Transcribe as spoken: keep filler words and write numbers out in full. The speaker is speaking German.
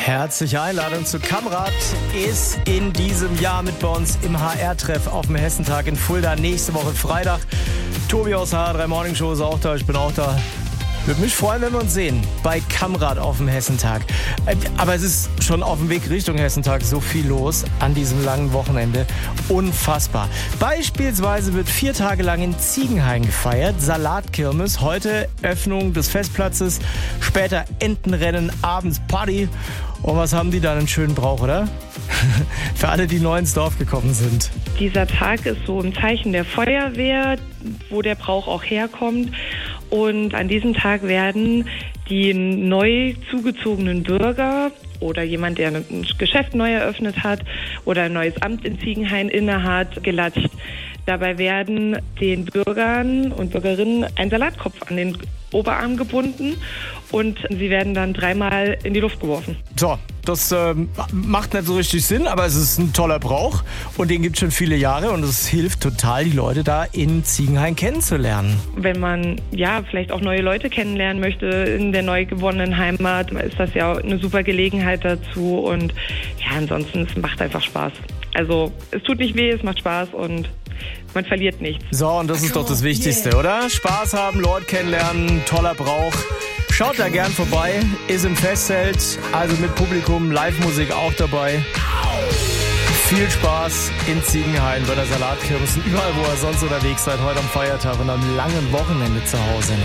Herzliche Einladung zu Kammrad ist in diesem Jahr mit bei uns im H R-Treff auf dem Hessentag in Fulda. Nächste Woche Freitag. Tobi aus der H drei Morning Show ist auch da, ich bin auch da. Würde mich freuen, wenn wir uns sehen bei Kammrad auf dem Hessentag. Aber es ist schon auf dem Weg Richtung Hessentag so viel los an diesem langen Wochenende. Unfassbar. Beispielsweise wird vier Tage lang in Ziegenhain gefeiert. Salatkirmes, heute Öffnung des Festplatzes, später Entenrennen, abends Party. Und was haben die da einen schönen Brauch, oder? Für alle, die neu ins Dorf gekommen sind. Dieser Tag ist so ein Zeichen der Feuerwehr, wo der Brauch auch herkommt. Und an diesem Tag werden die neu zugezogenen Bürger oder jemand, der ein Geschäft neu eröffnet hat oder ein neues Amt in Ziegenhain innehat, gelatscht. Dabei werden den Bürgern und Bürgerinnen ein Salatkopf an den Oberarm gebunden und sie werden dann dreimal in die Luft geworfen. So, das äh, macht nicht so richtig Sinn, aber es ist ein toller Brauch und den gibt es schon viele Jahre und es hilft total, die Leute da in Ziegenhain kennenzulernen. Wenn man ja vielleicht auch neue Leute kennenlernen möchte in der neu gewonnenen Heimat, ist das ja eine super Gelegenheit dazu und ja, ansonsten, es macht einfach Spaß. Also es tut nicht weh, es macht Spaß und man verliert nichts. So, und das ist doch das Wichtigste, yeah. Oder? Spaß haben, Leute kennenlernen, toller Brauch. Schaut da gern vorbei, ist im Festzelt, also mit Publikum, Live-Musik auch dabei. Viel Spaß in Ziegenhain bei der Salatkirmes und überall, wo ihr sonst unterwegs seid, heute am Feiertag und am langen Wochenende zu Hause.